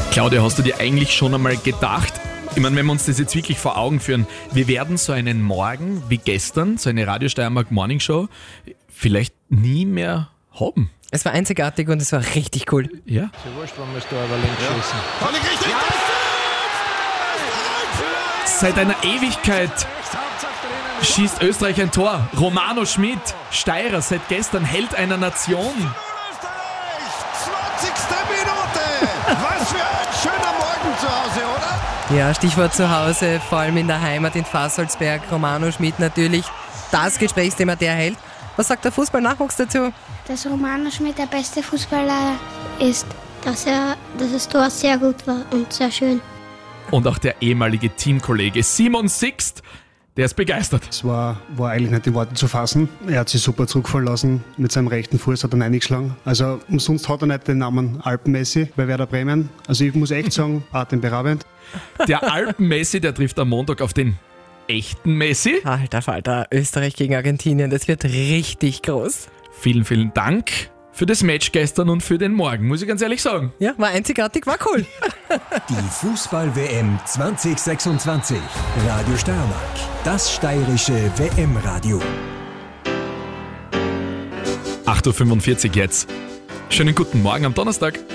Claudia, hast du dir eigentlich schon einmal gedacht, ich meine, wenn wir uns das jetzt wirklich vor Augen führen, wir werden so einen Morgen wie gestern, so eine Radio Steiermark Morning Show, vielleicht nie mehr haben. Es war einzigartig und es war richtig cool. Ja. Ist ja wurscht, wenn wir es da aber links schießen. Völlig richtig. Seit einer Ewigkeit schießt Österreich ein Tor. Romano Schmid, Steirer, seit gestern Held einer Nation. Österreich, 20. Minute. Was für ein schöner Morgen zu Hause, oder? Ja, Stichwort zu Hause, vor allem in der Heimat in Fassalsberg. Romano Schmid natürlich das Gesprächsthema, der Held. Was sagt der Fußballnachwuchs dazu? Dass Romano Schmid der beste Fußballer ist, dass das Tor sehr gut war und sehr schön. Und auch der ehemalige Teamkollege Simon Sixt, der ist begeistert. Es war eigentlich nicht in Worte zu fassen. Er hat sich super zurückfallen lassen. Mit seinem rechten Fuß hat er eingeschlagen. Also umsonst hat er nicht den Namen Alpen-Messi bei Werder Bremen. Also ich muss echt sagen, atemberaubend. Der Alpen-Messi, der trifft am Montag auf den echten Messi. Alter Falter, Österreich gegen Argentinien, das wird richtig groß. Vielen, vielen Dank für das Match gestern und für den Morgen, muss ich ganz ehrlich sagen. Ja, war einzigartig, war cool. Die Fußball-WM 2026. Radio Steiermark. Das steirische WM-Radio. 8.45 Uhr jetzt. Schönen guten Morgen am Donnerstag.